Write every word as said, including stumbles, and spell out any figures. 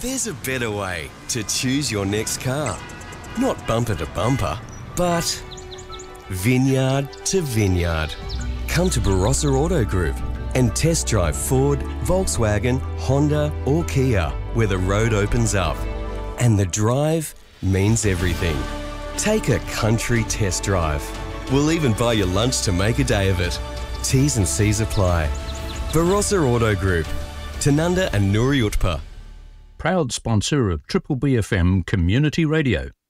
There's a better way to choose your next car. Not bumper to bumper, but vineyard to vineyard. Come to Barossa Auto Group and test drive Ford, Volkswagen, Honda or Kia, where the road opens up. And the drive means everything. Take a country test drive. We'll even buy you lunch to make a day of it. T's and C's apply. Barossa Auto Group, Tanunda and Nuri Utpa. Proud sponsor of Triple B F M Community Radio.